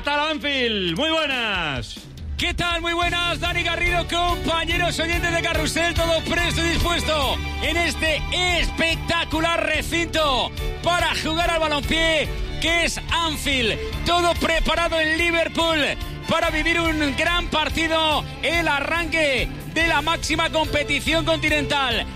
tal Anfield? Muy buenas. ¿Qué tal? Muy buenas, Dani Garrido, compañeros oyentes de Carrusel, todo presto y dispuesto en este espectacular recinto para jugar al balompié que es Anfield. Todo preparado en Liverpool para vivir un gran partido, el arranque de la máxima competición continental.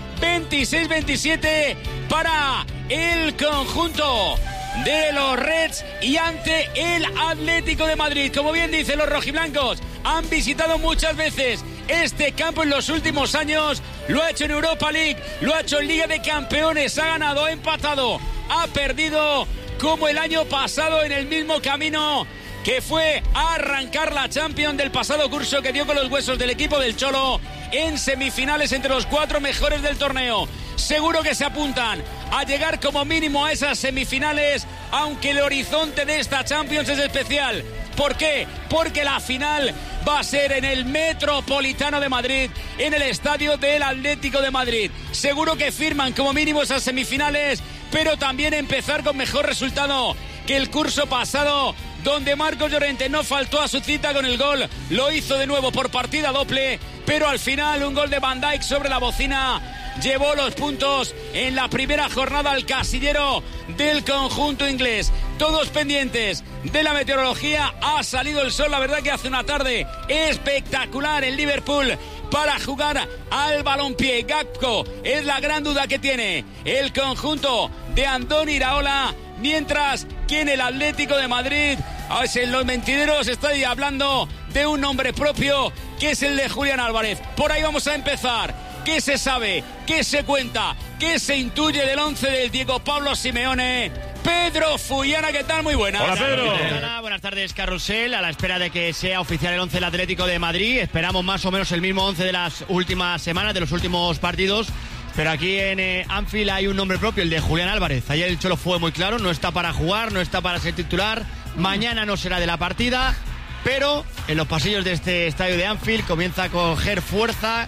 26-27 para el conjunto de los Reds y ante el Atlético de Madrid. Como bien dicen los rojiblancos, han visitado muchas veces este campo en los últimos años. Lo ha hecho en Europa League, lo ha hecho en Liga de Campeones, ha ganado, ha empatado, ha perdido, como el año pasado en el mismo camino que fue a arrancar la Champions del pasado curso, que dio con los huesos del equipo del Cholo en semifinales entre los 4 mejores del torneo. Seguro que se apuntan a llegar como mínimo a esas semifinales, aunque el horizonte de esta Champions es especial. ¿Por qué? Porque la final va a ser en el Metropolitano de Madrid, en el estadio del Atlético de Madrid. Seguro que firman como mínimo esas semifinales, pero también empezar con mejor resultado que el curso pasado, donde Marcos Llorente no faltó a su cita con el gol. Lo hizo de nuevo por partida doble, pero al final un gol de Van Dijk sobre la bocina llevó los puntos en la primera jornada al casillero del conjunto inglés. Todos pendientes de la meteorología. Ha salido el sol, la verdad que hace una tarde espectacular en Liverpool para jugar al balompié. Gakpo es la gran duda que tiene el conjunto de Andoni Iraola, mientras que en el Atlético de Madrid, en los mentideros, estoy hablando de un nombre propio, que es el de Julián Álvarez. Por ahí vamos a empezar. ¿Qué se sabe? ¿Qué se cuenta? ¿Qué se intuye del 11 del Diego Pablo Simeone? Pedro Fuyana, ¿qué tal? Muy buenas. Hola, Pedro. Buenas tardes, Carrusel. A la espera de que sea oficial el 11 del Atlético de Madrid. Esperamos más o menos el mismo 11 de las últimas semanas, de los últimos partidos. Pero aquí en Anfield hay un nombre propio, el de Julián Álvarez. Ayer el Cholo fue muy claro, no está para jugar, no está para ser titular. Mañana no será de la partida, pero en los pasillos de este estadio de Anfield comienza a coger fuerza,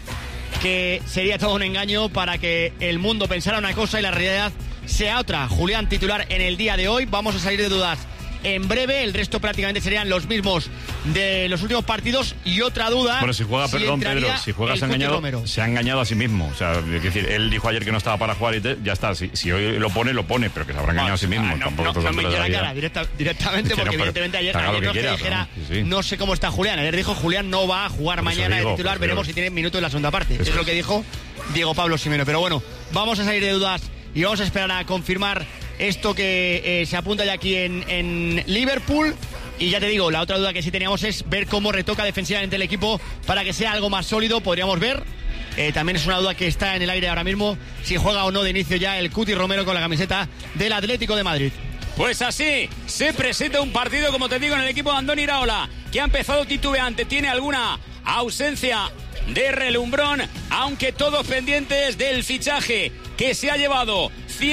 que sería todo un engaño para que el mundo pensara una cosa y la realidad sea otra. Julián titular en el día de hoy. Vamos a salir de dudas en breve. El resto prácticamente serían los mismos de los últimos partidos. Y otra duda... Bueno, si juega, perdón, Pedro, si juega se ha engañado a sí mismo. O sea, es decir, él dijo ayer que no estaba para jugar y ya está. Si hoy lo pone, pero que se habrá engañado a sí mismo. No me quiera cara directamente, porque evidentemente ayer no se dijera, no sé cómo está Julián. Ayer dijo, Julián no va a jugar mañana de titular, veremos si tiene minutos en la segunda parte. Eso es lo que dijo Diego Pablo Simeone. Pero bueno, vamos a salir de dudas y vamos a esperar a confirmar esto que se apunta ya aquí en Liverpool. Y ya te digo, la otra duda que sí teníamos es ver cómo retoca defensivamente el equipo para que sea algo más sólido. Podríamos ver, también es una duda que está en el aire ahora mismo, si juega o no de inicio ya el Cuti Romero con la camiseta del Atlético de Madrid. Pues así se presenta un partido, como te digo, en el equipo de Andoni Iraola, que ha empezado titubeante, tiene alguna ausencia de relumbrón, aunque todos pendientes del fichaje que se ha llevado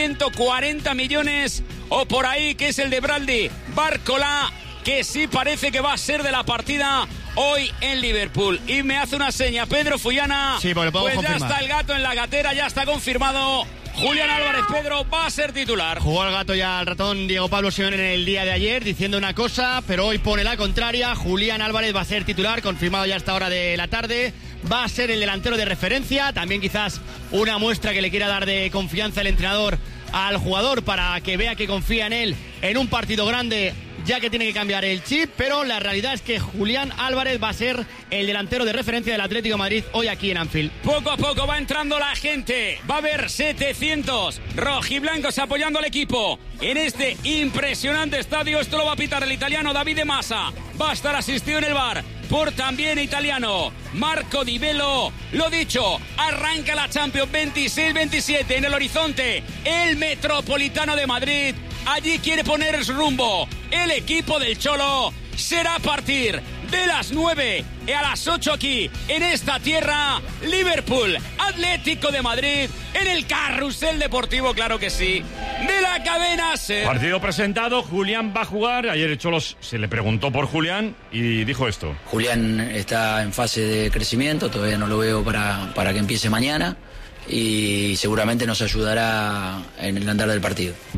140 millones o por ahí, que es el de Bradley Barcola, que sí parece que va a ser de la partida hoy en Liverpool. Y me hace una seña Pedro Fuyana, sí, pues confirmar. Ya está el gato en la gatera, ya está confirmado. Julián Álvarez, Pedro, va a ser titular. Jugó al gato ya al ratón Diego Pablo Simeone en el día de ayer, diciendo una cosa, pero hoy pone la contraria. Julián Álvarez va a ser titular, confirmado ya a esta hora de la tarde. Va a ser el delantero de referencia, también quizás una muestra que le quiera dar de confianza el entrenador al jugador para que vea que confía en él en un partido grande, ya que tiene que cambiar el chip. Pero la realidad es que Julián Álvarez va a ser el delantero de referencia del Atlético de Madrid hoy aquí en Anfield. Poco a poco va entrando la gente, va a haber 700 rojiblancos apoyando al equipo en este impresionante estadio. Esto lo va a pitar el italiano David De Masa, va a estar asistido en el bar por también italiano Marco Di Bello. Lo dicho, arranca la Champions 26-27 en el horizonte, el Metropolitano de Madrid. Allí quiere poner rumbo el equipo del Cholo. Será a partir de las 9 y a las 8 aquí en esta tierra. Liverpool, Atlético de Madrid, en el Carrusel Deportivo, claro que sí, de la cadena SER. Partido presentado, Julián va a jugar. Ayer el Cholo se le preguntó por Julián y dijo esto. Julián está en fase de crecimiento, todavía no lo veo para que empiece mañana y seguramente nos ayudará en el andar del partido. Bueno,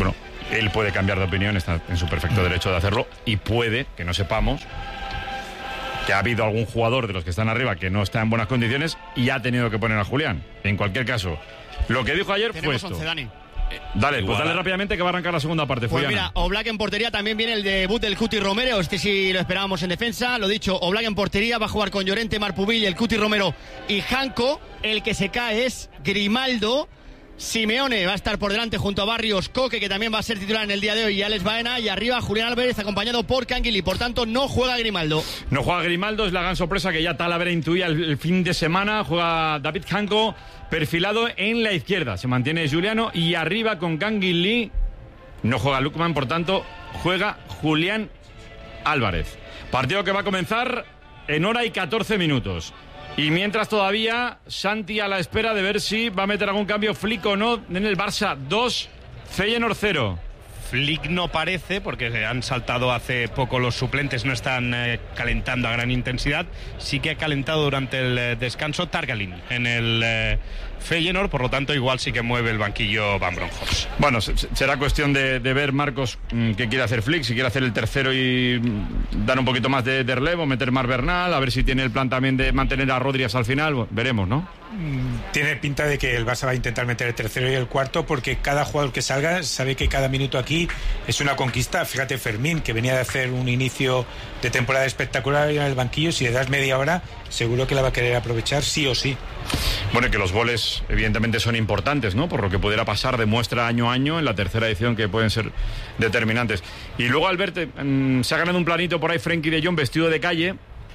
Él puede cambiar de opinión, está en su perfecto derecho de hacerlo, y puede que no sepamos que ha habido algún jugador de los que están arriba que no está en buenas condiciones y ha tenido que poner a Julián. En cualquier caso, lo que dijo ayer fue esto. 11, Dani. Dale, pues dale rápidamente que va a arrancar la segunda parte. Pues mira, Oblak en portería, también viene el debut del Cuti Romero. Este sí lo esperábamos en defensa. Lo dicho, Oblak en portería, va a jugar con Llorente, Marpubil, el Cuti Romero y Janko. El que se cae es Grimaldo. Simeone va a estar por delante junto a Barrios, Coque, que también va a ser titular en el día de hoy, y Alex Baena, y arriba Julián Álvarez acompañado por Canguilí. Por tanto, no juega Grimaldo. No juega Grimaldo, es la gran sorpresa que ya Talavera intuía el fin de semana. Juega David Janko, perfilado en la izquierda. Se mantiene Juliano, y arriba con Canguilí no juega Lukman, por tanto, juega Julián Álvarez. Partido que va a comenzar en hora y 14 minutos. Y mientras todavía Santi a la espera de ver si va a meter algún cambio Flick o no en el Barça 2, Feyenoord 0. Flick no parece, porque han saltado hace poco los suplentes, no están calentando a gran intensidad. Sí que ha calentado durante el descanso Targalin en el Feyenoord, por lo tanto igual sí que mueve el banquillo Van Bronckhorst. Bueno, será cuestión de ver, Marcos, qué quiere hacer Flick, si quiere hacer el tercero y dar un poquito más de relevo, meter más Bernal, a ver si tiene el plan también de mantener a Rodri hasta el final. Bueno, veremos, ¿no? Tiene pinta de que el Barça va a intentar meter el tercero y el cuarto, porque cada jugador que salga sabe que cada minuto aquí es una conquista. Fíjate, Fermín, que venía de hacer un inicio de temporada espectacular en el banquillo, si le das media hora seguro que la va a querer aprovechar sí o sí. Bueno, y que los goles evidentemente son importantes, ¿no? Por lo que pudiera pasar, demuestra año a año en la tercera edición que pueden ser determinantes. Y luego, Albert, se ha ganado un planito por ahí Frenkie de Jong vestido de calle.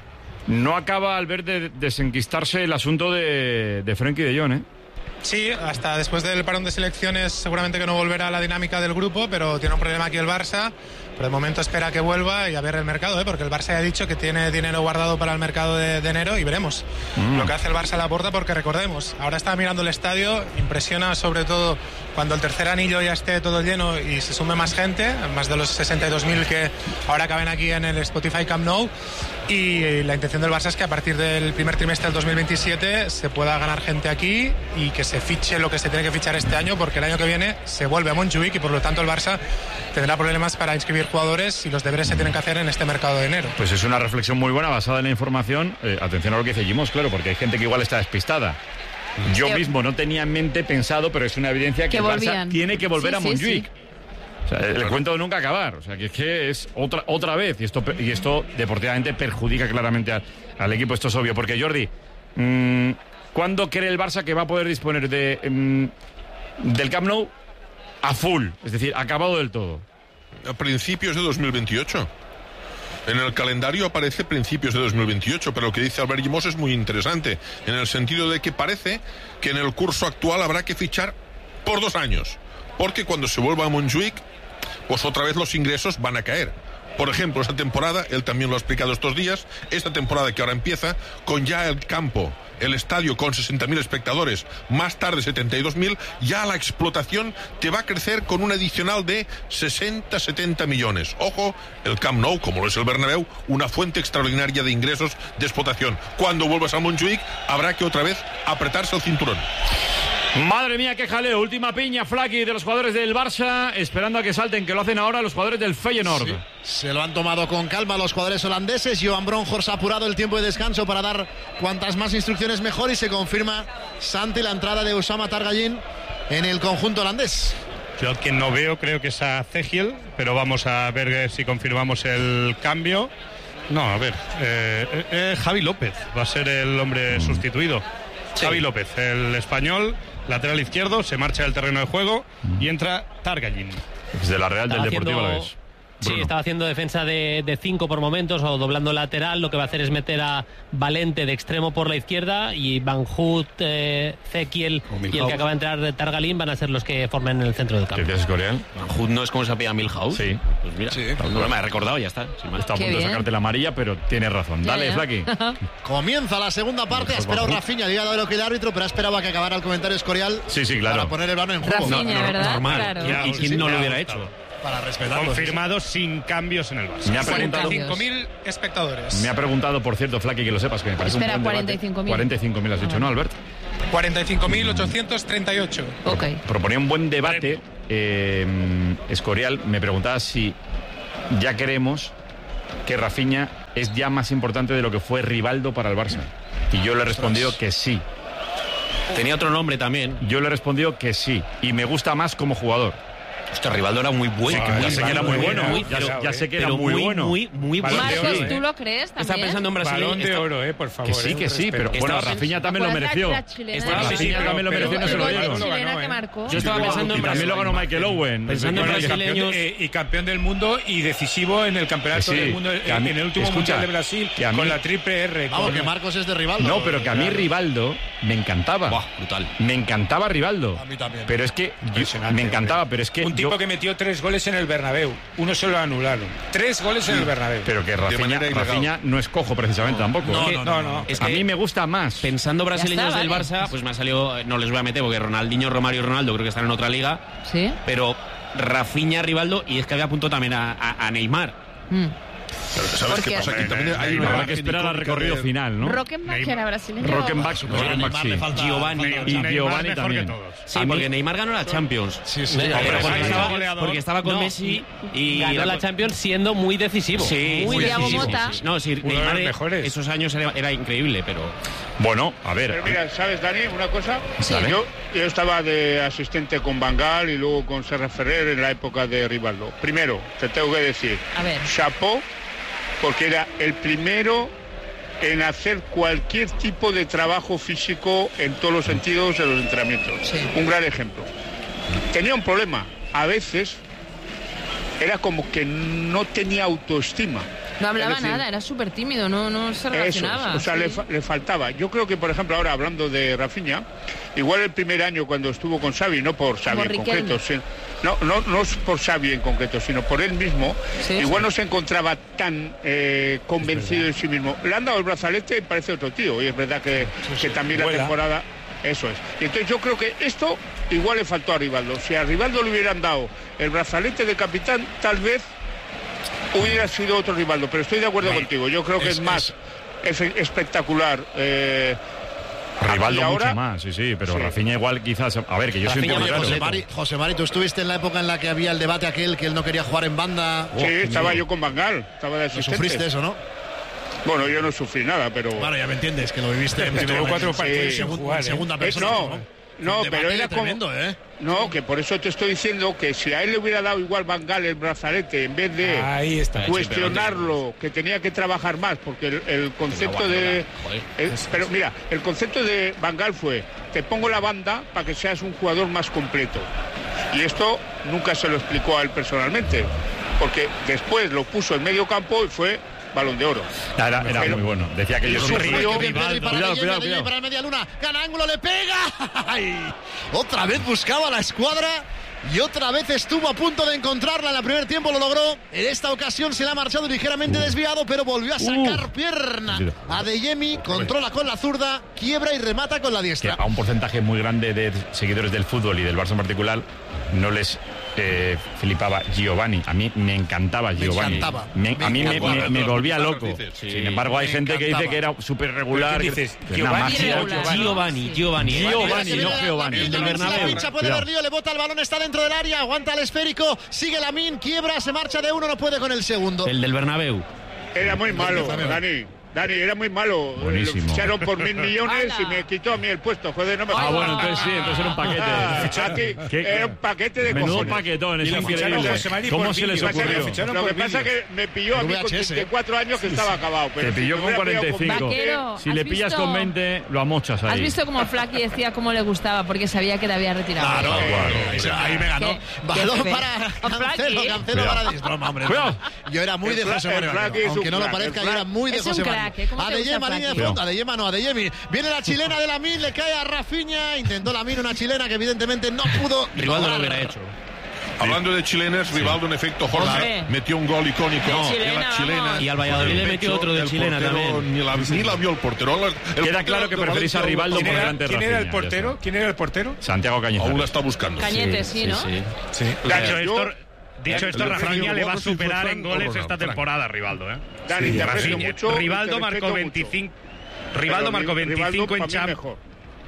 No acaba, Albert, de desenquistarse el asunto de Frenkie de Jong, ¿eh? Sí, hasta después del parón de selecciones seguramente que no volverá a la dinámica del grupo, pero tiene un problema aquí el Barça. Por el momento espera que vuelva y a ver el mercado, porque el Barça ya ha dicho que tiene dinero guardado para el mercado de enero y veremos lo que hace el Barça a la puerta, porque recordemos, ahora está mirando el estadio, impresiona sobre todo cuando el tercer anillo ya esté todo lleno y se sume más gente, más de los 62.000 que ahora caben aquí en el Spotify Camp Nou, y la intención del Barça es que a partir del primer trimestre del 2027 se pueda ganar gente aquí y que se fiche lo que se tiene que fichar este año, porque el año que viene se vuelve a Montjuic y por lo tanto el Barça tendrá problemas para inscribir jugadores y los deberes se tienen que hacer en este mercado de enero. Pues es una reflexión muy buena basada en la información. Atención a lo que dice Jimos, claro, porque hay gente que igual está despistada. Yo mismo no tenía en mente pensado, pero es una evidencia que el Barça tiene que volver a Montjuic. Sí. O sea, el cuento de nunca acabar. O sea, que es otra vez. Y esto deportivamente perjudica claramente al equipo. Esto es obvio. Porque, Jordi, ¿cuándo cree el Barça que va a poder disponer del Camp Nou a full? Es decir, acabado del todo. A principios de 2028. En el calendario aparece principios de 2028, pero lo que dice Albert Llimós es muy interesante, en el sentido de que parece que en el curso actual habrá que fichar por 2 años, porque cuando se vuelva a Montjuic, pues otra vez los ingresos van a caer. Por ejemplo, esta temporada, él también lo ha explicado estos días, esta temporada que ahora empieza, con ya el campo, el estadio con 60.000 espectadores, más tarde 72.000, ya la explotación te va a crecer con un adicional de 60-70 millones. Ojo, el Camp Nou, como lo es el Bernabéu, una fuente extraordinaria de ingresos de explotación. Cuando vuelvas a Montjuic, habrá que otra vez apretarse el cinturón. Madre mía, qué jaleo. Última piña, Flaky, de los jugadores del Barça, esperando a que salten, que lo hacen ahora los jugadores del Feyenoord. Sí, se lo han tomado con calma los jugadores holandeses. Johan Bronkhorst ha apurado el tiempo de descanso para dar cuantas más instrucciones mejor, y se confirma, Santi, la entrada de Oussama Targallin en el conjunto holandés. Yo que no veo, creo que es a Cegiel, pero vamos a ver si confirmamos el cambio. No, a ver, Javi López va a ser el hombre sustituido. Sí. Javi López, el español, lateral izquierdo, se marcha del terreno de juego y entra Targallin. Es de la Real del Deportivo Alavés. Sí, estaba haciendo defensa de 5 por momentos o doblando lateral. Lo que va a hacer es meter a Valente de extremo por la izquierda, y Van Hout, Cegiel y el que acaba de entrar Targallin van a ser los que formen el centro del campo. ¿Qué es Coreal? Van Hout no es como se apellida Milhouse. Sí. Pues mira, sí. No me he recordado, ya está. Está a punto de sacarte la amarilla, pero tienes razón. Dale, Flaky. Comienza la segunda parte. Ha esperado Rafinha, le ha dado lo que el árbitro, pero ha esperado a que acabara el comentario Escorial. Sí, claro. Para poner el balón en juego. Rafinha, ¿verdad? Normal. Claro. ¿Y quién no lo hubiera hecho? Para respetar. Confirmado sin cambios en el Barça. Me ha preguntado 45.000 espectadores. Me ha preguntado, por cierto, Flaky, que lo sepas, que me parece un buen debate. 45.000. 45.000 has dicho, ¿no, Albert? 45.838. Ok. Proponía un buen debate Escorial me preguntaba si ya creemos que Rafinha es ya más importante de lo que fue Rivaldo para el Barça. Y yo le he respondido que sí. Tenía otro nombre también. Yo le he respondido que sí. Y me gusta más como jugador. Hostia, Rivaldo era muy bueno. Ya sé que era muy bueno. Ya sé que era muy bueno. Muy bueno. Marcos, ¿tú lo crees también? Está pensando en brasileños. Balón de oro, por favor. Que sí, pero bueno, Rafinha también lo mereció. Rafinha también lo mereció, no se lo dieron. Yo estaba pensando en y también lo ganó Michael Owen. Pensando en brasileños. Y campeón del mundo y decisivo en el campeonato del mundo en el último Mundial de Brasil con la triple R. Vamos, que Marcos es de Rivaldo. No, pero que a mí Rivaldo me encantaba. Brutal. Me encantaba Rivaldo. A mí también. Pero es que me encantaba, pero es que un tipo que metió 3 goles en el Bernabéu. Uno se lo anularon. 3 goles en el Bernabéu. Pero que Rafinha no es cojo precisamente tampoco. No. Es que a mí me gusta más. Pensando brasileños del Barça, pues me ha salido, no les voy a meter porque Ronaldinho, Romario y Ronaldo creo que están en otra liga. Sí. Pero Rafinha, Rivaldo, y es que había apuntado también a Neymar. Pero ¿sabes qué pasa? Aquí también hay una que esperar al recorrido final, ¿no? Rockenbach, que era brasileño. Rockenbach, sí. Giovanni. Y Giovanni también. Sí, porque Neymar ganó la Champions. Sí. Porque estaba con Messi y ganó la Champions siendo muy decisivo. Sí, muy decisivo. No, sí, Neymar esos años era increíble, pero... Bueno, a ver. Pero mira, ¿sabes, Dani, una cosa? Sí. Yo estaba de asistente con Van Gaal y luego con Serra Ferrer en la época de Rivaldo. Primero, te tengo que decir, chapó, porque era el primero en hacer cualquier tipo de trabajo físico en todos los sentidos de los entrenamientos. Sí. Un gran ejemplo. Tenía un problema. A veces era como que no tenía autoestima. No hablaba nada, era súper tímido, no se relacionaba. Eso, o sea, le faltaba. Yo creo que, por ejemplo, ahora hablando de Rafinha, igual el primer año cuando estuvo con Xavi, no por Xavi en concreto, no por Xavi en concreto, sino por él mismo, igual no se encontraba tan convencido de sí mismo. Le han dado el brazalete y parece otro tío, y es verdad que también la temporada... Eso es. Y entonces yo creo que esto igual le faltó a Rivaldo. Si a Rivaldo le hubieran dado el brazalete de capitán, tal vez hubiera sido otro Rivaldo, pero estoy de acuerdo contigo. Yo creo que es más espectacular. Rivaldo mucho más, sí, pero Rafinha igual quizás... A ver, que yo soy un tío José Mari, ¿tú estuviste en la época en la que había el debate aquel que él no quería jugar en banda? Sí, estaba yo con Van Gaal, estaba de asistente. ¿Sufriste eso, no? Bueno, yo no sufrí nada, pero... Bueno, ya me entiendes, que lo viviste en primero 4 partidos segunda persona. No, pero era tremendo, como... No, que por eso te estoy diciendo que si a él le hubiera dado igual Van Gaal el brazalete, en vez de cuestionarlo, que tenía que trabajar más, porque el concepto pero mira, el concepto de Van Gaal fue, te pongo la banda para que seas un jugador más completo. Y esto nunca se lo explicó a él personalmente, porque después lo puso en medio campo y fue Balón de Oro. Era muy bueno. Decía que yo sufrió. Cuidado. Para el media luna. Gana ángulo, le pega. ¡Ay! Otra vez buscaba la escuadra y otra vez estuvo a punto de encontrarla. En el primer tiempo lo logró. En esta ocasión se le ha marchado ligeramente desviado, pero volvió a sacar pierna. Adeyemi controla con la zurda, quiebra y remata con la diestra. Que a un porcentaje muy grande de seguidores del fútbol y del Barça en particular no les flipaba Giovanni. A mí me encantaba Giovanni. A mí me volvía loco. Sin embargo, hay gente que dice que era súper regular. Giovanni, no Giovanni. El del Bernabéu. La pincha, puede ver lío, le bota el balón, está dentro del área, aguanta el esférico, sigue Lamine, quiebra, se marcha de uno, no puede con el segundo. El del Bernabéu. Era muy malo, Dani, era muy malo. Buenísimo. Lo ficharon por 1.000 millones y me quitó a mí el puesto. Joder, no me bueno, entonces sí, entonces era un paquete. Era un paquete de menudo cojones. paquetón, es increíble. ¿Cómo se les ocurrió? Lo que pasa es que me pilló a mí con 34 años que estaba acabado. Te pilló con 45. Vaquero, si le pillas con 20, lo amochas ahí. ¿Has visto cómo Flaky decía cómo le gustaba? Porque sabía que te había retirado. Claro. Ahí me ganó. Balón para Cancelo para... Es broma, hombre. Yo era muy de José Mario. Aunque no lo parezca, yo era muy de José Mario. Línea de fondo, Adeyemi. Viene la chilena de Lamine, le cae a Rafinha. Intentó Lamine una chilena que evidentemente no pudo. Rivaldo lo hubiera hecho. Hablando de chilenas, Rivaldo en efecto, Jorge, metió un gol icónico de la chilena. Y al Valladolid le metió otro de chilena también. Ni la vio el portero. Queda claro que preferís a Rivaldo por delante de Rafinha. ¿Quién era el portero? Santiago Cañete. Aún la está buscando. Cañete, sí, ¿no? Sí. Dicho esto, Rafinha le va a superar en goles esta temporada a Rivaldo. Dani, te aprecio mucho. Rivaldo marcó 25. Rivaldo marcó 25 en Champions.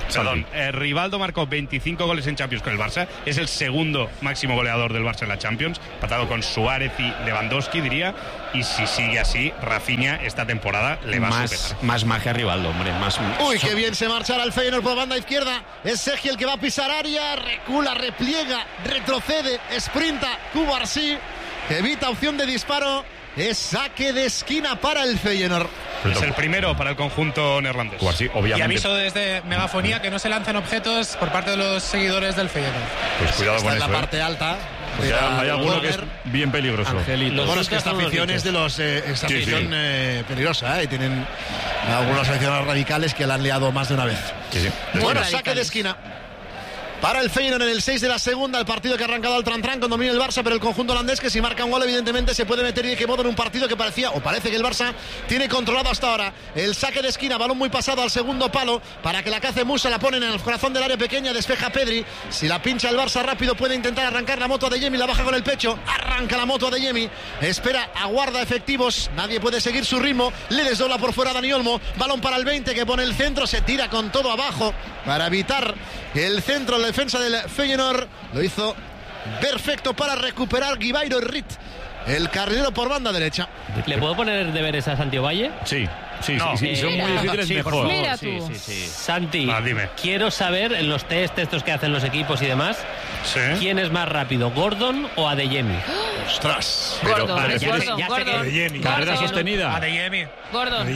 Perdón, Rivaldo marcó 25 goles en Champions con el Barça. Es el segundo máximo goleador del Barça en la Champions, empatado con Suárez y Lewandowski, diría. Y si sigue así, Rafinha esta temporada le va a superar. Más magia a Rivaldo, hombre. Uy, qué bien se marchará el Feyenoord por banda izquierda. Es Sergi el que va a pisar área. Recula, repliega, retrocede, sprinta. Cubarsí evita opción de disparo. Es saque de esquina para el Feyenoord. Es el primero para el conjunto neerlandés. Sí, obviamente. Y aviso desde Megafonía que no se lancen objetos por parte de los seguidores del Feyenoord. Pues cuidado con eso. En la parte alta. Pues hay alguno que es bien peligroso. Bueno, es que esta afición es de los. Esta afición peligrosa, y tienen algunos aficionados radicales que la han liado más de una vez. Bueno, saque de esquina para el Feyenoord en el 6 de la segunda, el partido que ha arrancado al tran-tran con dominio el Barça, pero el conjunto holandés que si marca un gol evidentemente se puede meter y de qué modo en un partido que parecía, o parece que el Barça tiene controlado hasta ahora. El saque de esquina, balón muy pasado al segundo palo para que la cace Musa, la ponen en el corazón del área pequeña, despeja Pedri, si la pincha el Barça rápido puede intentar arrancar la moto a Adeyemi, la baja con el pecho, arranca la moto a Adeyemi, espera, aguarda efectivos, nadie puede seguir su ritmo, le desdobla por fuera a Dani Olmo, balón para el 20 que pone el centro, se tira con todo abajo para evitar el centro, la defensa del Feyenoord, lo hizo perfecto para recuperar Guibairo Rit, el carrilero por banda derecha. ¿Le puedo poner deberes a Santi Valle? Sí, son muy difíciles, mejor. Mira tú. Santi, dime. Quiero saber en los estos que hacen los equipos y demás, ¿quién es más rápido, Gordon o Adeyemi? ¡Ostras! Gordon. Adeyemi. Carrera sostenida. Adeyemi. Gordon.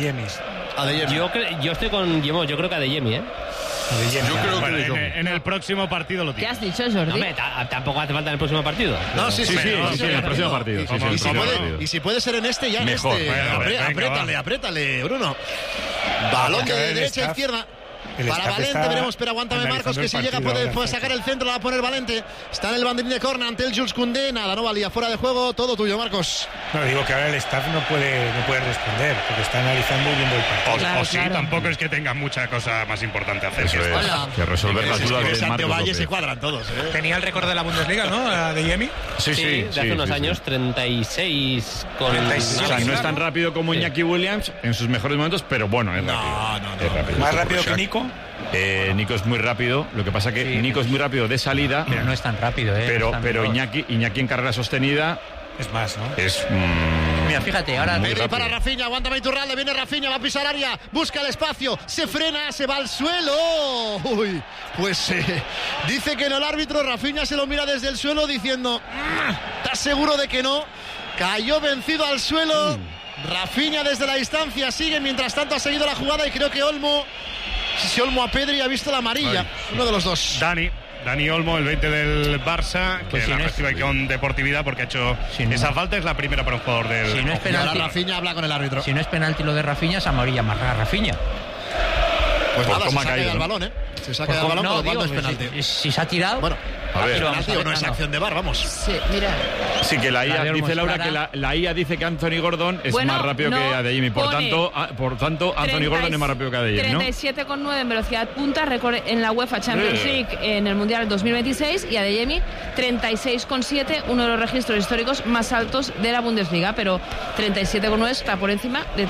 Yo estoy con Guillemot, yo creo que Adeyemi, Yo creo que en el próximo partido lo ¿Qué tiene. has dicho, Jordi? Hombre, tampoco hace falta en el próximo partido. No, sí, en el próximo partido. Y si puede ser en este, ya mejor. en este. Apriétale, Bruno. Balón de derecha a izquierda. Para Valente, veremos, pero aguántame Marcos, que si llega puede sacar el centro, la va a poner Valente. Está en el banderín de córner ante el Jules Koundé, nada, no valía, fuera de juego, todo tuyo, Marcos. No, digo que ahora el staff no puede responder, porque está analizando y viendo el partido. Tampoco es que tenga mucha cosa más importante a hacer. Eso es, que resolver las dudas de Marcos Valle se cuadran todos. Tenía el récord de la Bundesliga, ¿no? De Yemi. Sí, de hace unos años, 36 con... 36. O sea, no es tan rápido como Iñaki Williams en sus mejores momentos, pero bueno, es rápido. ¿Más rápido que Nico? Nico es muy rápido, lo que pasa que Nico es muy rápido de salida, pero no es tan rápido, pero Iñaki en carrera sostenida es más, ¿no? Es mira, fíjate, ahora para Rafinha, aguántame Iturralde, viene Rafinha, va a pisar área, busca el espacio, se frena, se va al suelo. Uy, pues dice que no el árbitro, Rafinha se lo mira desde el suelo diciendo, ¿estás seguro de que no? Cayó vencido al suelo. Rafinha desde la distancia sigue, mientras tanto ha seguido la jugada y creo que Olmo a Pedri ha visto la amarilla. Uno de los dos. Dani Olmo, el 20 del Barça, que la recibe con deportividad porque ha hecho esa falta, es la primera para un jugador del... Si no es penalti, Rafinha habla con el árbitro. Si no es penalti lo de Rafinha, es amarilla más a Rafinha. Pues nada, se saca el balón, Se saca el balón, por cuando es penalti. Si se ha tirado... Bueno, a ver, no es acción de VAR, vamos. Sí, mira. Sí, que la IA dice Laura que la IA dice que Anthony Gordon es más rápido que Adeyemi. Por tanto, Anthony Gordon es más rápido que Adeyemi, ¿no? 37,9 en velocidad punta, récord en la UEFA Champions League en el Mundial 2026, y Adeyemi 36,7, uno de los registros históricos más altos de la Bundesliga, pero 37,9 está por encima de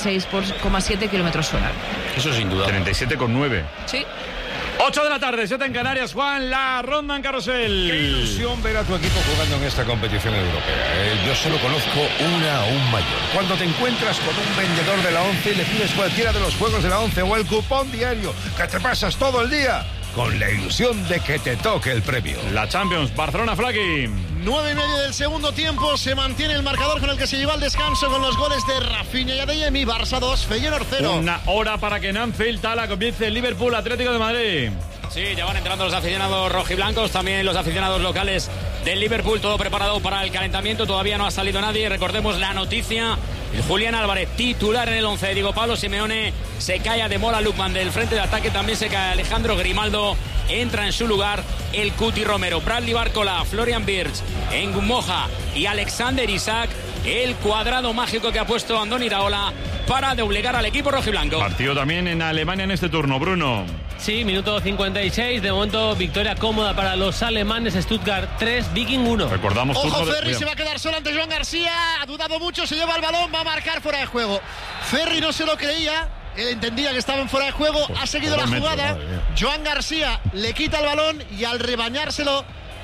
36,7 kilómetros hora. Eso sin duda. 37,9. Sí. 8 de la tarde, 7 en Canarias, Juan, la ronda en carrusel. Qué ilusión ver a tu equipo jugando en esta competición europea. Yo solo conozco una aún mayor. Cuando te encuentras con un vendedor de la ONCE y le pides cualquiera de los juegos de la ONCE o el cupón diario, que te pasas todo el día con la ilusión de que te toque el premio. La Champions, Barcelona-Flaki. 9:30 del segundo tiempo, se mantiene el marcador con el que se lleva al descanso con los goles de Rafinha y Adeyemi. Barça 2, Feyenoord 0. Una hora para que en Anfield Tala comience el Liverpool Atlético de Madrid. Sí, ya van entrando los aficionados rojiblancos, también los aficionados locales del Liverpool, todo preparado para el calentamiento, todavía no ha salido nadie. Recordemos la noticia, el Julián Álvarez titular en el 11 de Diego Pablo Simeone, se cae Ademola Lookman del frente de ataque, también se cae Alejandro Grimaldo, entra en su lugar el Cuti Romero, Bradley Barcola, Florian Wirtz, Moja y Alexander Isak, el cuadrado mágico que ha puesto Andoni Iraola para doblegar al equipo rojiblanco. Partido también en Alemania en este turno, Bruno. Sí, minuto 56, de momento victoria cómoda para los alemanes, Stuttgart 3, Viking 1. Recordamos Ojo, Ferri se va a quedar solo ante Joan García, ha dudado mucho, se lleva el balón, va a marcar fuera de juego. Ferri no se lo creía, él entendía que estaba en fuera de juego, ha seguido la jugada. Joan García le quita el balón y al rebañárselo,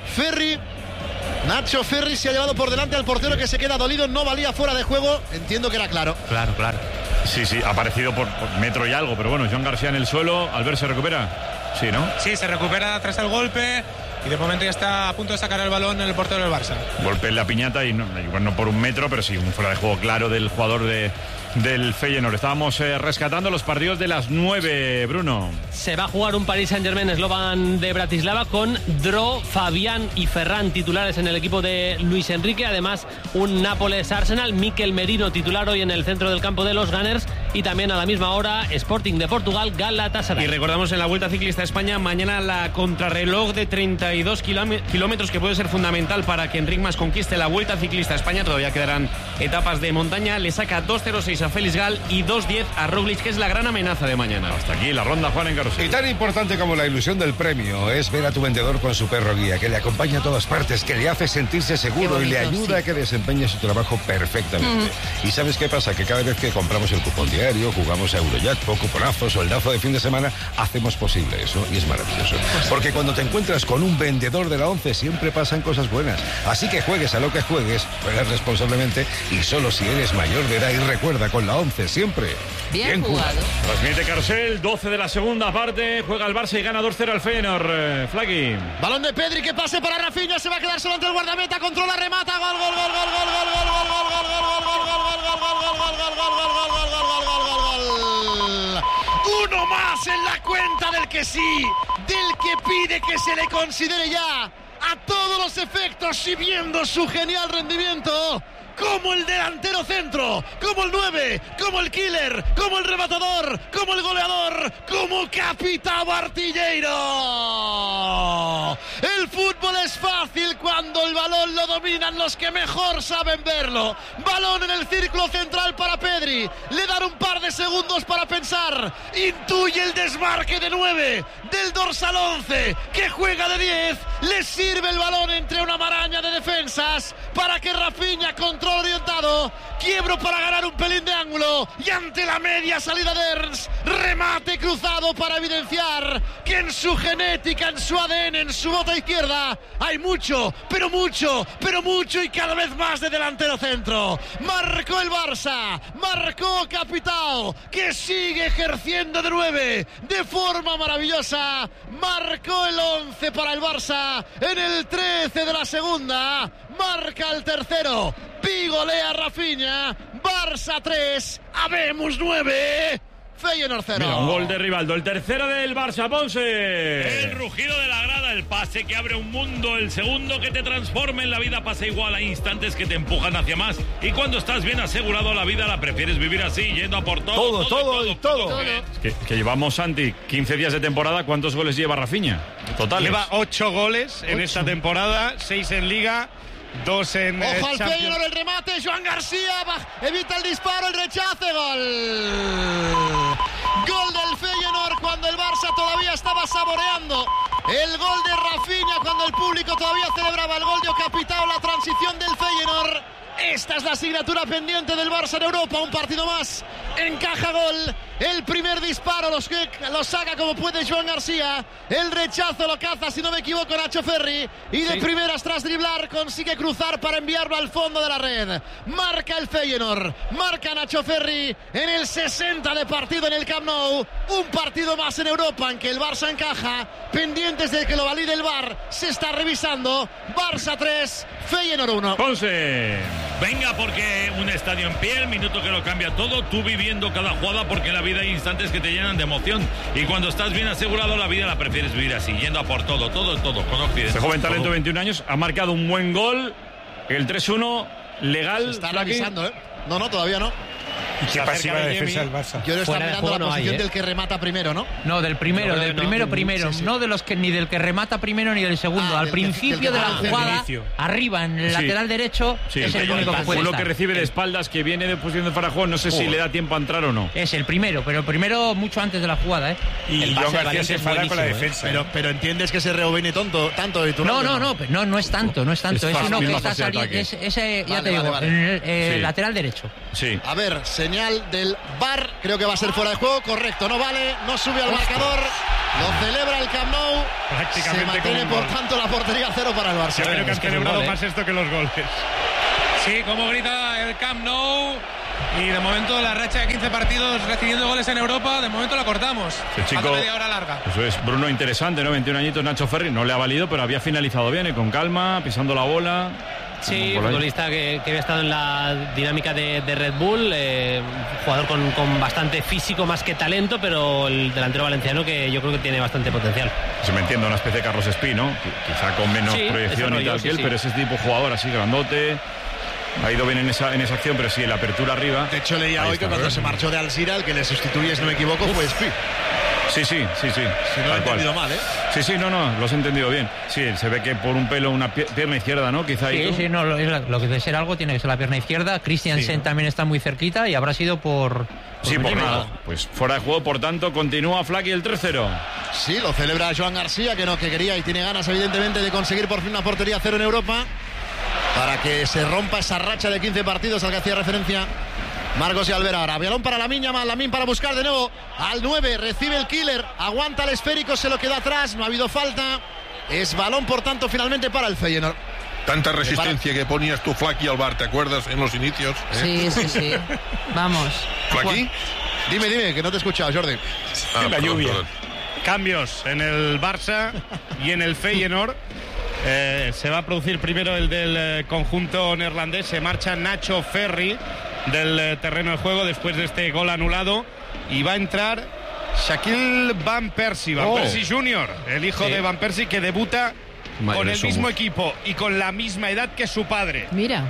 Nacho Ferri se ha llevado por delante al portero, que se queda dolido. No valía fuera de juego. Entiendo que era claro. Claro. Sí, ha aparecido por metro y algo, pero bueno, Joan García en el suelo. Albert, ¿se recupera? Sí, ¿no? Sí, se recupera tras el golpe y de momento ya está a punto de sacar el balón el portero del Barça. Golpe en la piñata y igual no por un metro, pero sí un fuera de juego claro del jugador del Feyenoord. Estábamos rescatando los partidos de las 9, Bruno. Se va a jugar un Paris Saint-Germain Slovan de Bratislava con Dro, Fabián y Ferran titulares en el equipo de Luis Enrique. Además, un Nápoles-Arsenal, Mikel Merino titular hoy en el centro del campo de los Gunners. Y también a la misma hora, Sporting de Portugal, Galatasaray. Y recordamos en la Vuelta Ciclista a España, mañana la contrarreloj de 32 kilómetros, que puede ser fundamental para que Enric Mas conquiste la Vuelta Ciclista a España. Todavía quedarán etapas de montaña. Le saca 2.06 a Félix Gal y 2.10 a Roglic, que es la gran amenaza de mañana. Hasta aquí la ronda, Juan, en Carrusel. Y tan importante como la ilusión del premio es ver a tu vendedor con su perro guía, que le acompaña a todas partes, que le hace sentirse seguro y le ayuda a que desempeñe su trabajo perfectamente. ¿Y sabes qué pasa? Que cada vez que compramos el cupón diario, jugamos a Eurojackpot, cuponazo, soldazo de fin de semana, hacemos posible eso, y es maravilloso. Porque cuando te encuentras con un vendedor de la 11 siempre pasan cosas buenas. Así que juegues a lo que juegues, juegas responsablemente y solo si eres mayor de edad. Y recuerda, con la 11 siempre bien jugado. Transmite Carrusel, 12 de la segunda parte, juega el Barça y gana 2-0 al Feyenoord. Flaqui. Balón de Pedri, que pase para Rafinha, se va a quedar solo ante el guardameta, controla, remata, gol. Uno más en la cuenta del que sí, del que pide que se le considere ya a todos los efectos, y viendo su genial rendimiento como el delantero centro, como el 9, como el killer, como el rematador, como el goleador, como capitán artillero. El fútbol es fácil cuando el balón lo dominan los que mejor saben verlo. Balón en el círculo central para Pedri, le dan un par de segundos para pensar, intuye el desmarque de 9 del dorsal 11, que juega de 10, le sirve el balón entre una maraña de defensas para que Rafinha control orientado, quiebro para ganar un pelín de ángulo, y ante la media salida de Ernst, remate cruzado para evidenciar que en su genética, en su ADN, en su bota izquierda hay mucho, pero mucho y cada vez más de delantero centro. Marcó el Barça, marcó Capitao, que sigue ejerciendo de 9 de forma maravillosa. Marcó el 11 para el Barça en el 13 de la segunda, marca el tercero, pigolea Rafinha. Barça 3, habemos 9, Feyenoord 0. Mira, un gol de Rivaldo, el tercero del Barça, Ponce. El rugido de la grada, el pase que abre un mundo, el segundo que te transforma en la vida. Pasa igual, a instantes que te empujan hacia más, y cuando estás bien asegurado la vida la prefieres vivir así, yendo a por todo. Todo. Es que llevamos, Santi, 15 días de temporada. ¿Cuántos goles lleva Rafinha? Totales. Lleva 8 goles en esta temporada, 6 en Liga, 2 en Ojo al Champions. Feyenoord, el remate, Joan García evita el disparo, el rechace, gol. Gol del Feyenoord cuando el Barça todavía estaba saboreando el gol de Rafinha, cuando el público todavía celebraba el gol de Capitao, la transición del Feyenoord. Esta es la asignatura pendiente del Barça en Europa, un partido más, encaja gol, el primer disparo lo saca como puede Joan García, el rechazo lo caza, si no me equivoco, Nacho Ferri, y de primeras tras driblar consigue cruzar para enviarlo al fondo de la red. Marca el Feyenoord, marca Nacho Ferri en el 60 de partido en el Camp Nou, un partido más en Europa en que el Barça encaja, pendientes de que lo valide el VAR, se está revisando. Barça 3, Feyenoord 1. Ponce. Venga, porque un estadio en pie, el minuto que lo cambia todo, tú viviendo cada jugada, porque en la vida hay instantes que te llenan de emoción, y cuando estás bien asegurado la vida la prefieres vivir así, yendo a por todo, con Occidente. Este joven talento, 21 años, ha marcado un buen gol, el 3-1, legal. Se está revisando, No, todavía no. Qué pasiva la defensa del Barça. Yo le estaba mirando la posición del que remata primero, ¿no? No, del primero, sí. No de los que ni del que remata primero ni del segundo. Al principio de la jugada, arriba, en el lateral derecho, es el único que puede estar. Uno que recibe de espaldas, que viene de posición de Farajón, no sé si le da tiempo a entrar o no. Es el primero, pero el primero mucho antes de la jugada, ¿eh? Y Joan García se enfada con la defensa. Pero entiendes que se rebobine tanto y tú no es tanto. Es uno que está saliendo, ya te digo, el lateral derecho. Sí. A ver, señal del VAR, creo que va a ser fuera de juego, correcto, no vale, no sube al marcador, lo celebra el Camp Nou, se mantiene por tanto la portería 0 para el Barça. Yo creo que han celebrado más esto que los goles. Sí, como grita el Camp Nou. Y de momento la racha de 15 partidos recibiendo goles en Europa, de momento la cortamos. El chico, falta media hora larga. Eso es, Bruno, interesante, ¿no? 21 añitos, Nacho Ferri, no le ha valido, pero había finalizado bien, con calma, pisando la bola. Sí, futbolista que había estado en la dinámica de Red Bull, jugador con bastante físico más que talento, pero el delantero valenciano que yo creo que tiene bastante potencial. Se me entiende, una especie de Carlos Espí, ¿no? Quizá con menos proyección y tal que él, pero ese tipo de jugador así grandote. Ha ido bien en esa acción, pero sí, en la apertura arriba. De hecho, leía hoy que cuando se marchó de Alzira, el que le sustituye, si no me equivoco, fue Espí. Sí. Si no lo he entendido mal, ¿eh? Sí, no, lo has entendido bien. Sí, se ve que por un pelo una pierna izquierda, ¿no? Quizá ahí. Sí, no, lo que debe ser algo tiene que ser la pierna izquierda. Christiansen también está muy cerquita y habrá sido por nada. Pues fuera de juego, por tanto, continúa Flaky el 3-0. Sí, lo celebra Joan García, que quería y tiene ganas, evidentemente, de conseguir por fin una portería 0 en Europa, para que se rompa esa racha de 15 partidos al que hacía referencia Marcos y Alvera. Ahora, balón para Lamine para buscar de nuevo al 9, recibe el killer, aguanta el esférico, se lo queda atrás, no ha habido falta, es balón por tanto finalmente para el Feyenoord. Tanta resistencia que ponías tú, Flaky, al bar, ¿te acuerdas en los inicios? Sí. Vamos. ¿Flaky? Dime, que no te he escuchado, Jordi. La lluvia. Cambios en el Barça y en el Feyenoord. Se va a producir primero el del conjunto neerlandés. Se marcha Nacho Ferri del terreno de juego después de este gol anulado y va a entrar Shaquille Van Persie Jr., el hijo de Van Persie, que debuta con el mismo equipo y con la misma edad que su padre. Mira.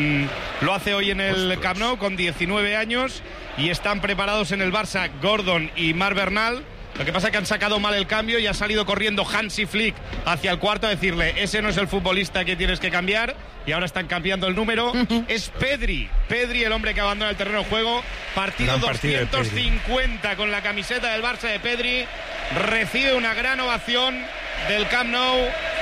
Lo hace hoy en el Camp Nou con 19 años y están preparados en el Barça Gordon y Marc Bernal. Lo que pasa es que han sacado mal el cambio y ha salido corriendo Hansi Flick hacia el cuarto a decirle: ese no es el futbolista que tienes que cambiar, y ahora están cambiando el número. Es Pedri, el hombre que abandona el terreno de juego. Partido 250 con la camiseta del Barça de Pedri. Recibe una gran ovación del Camp Nou.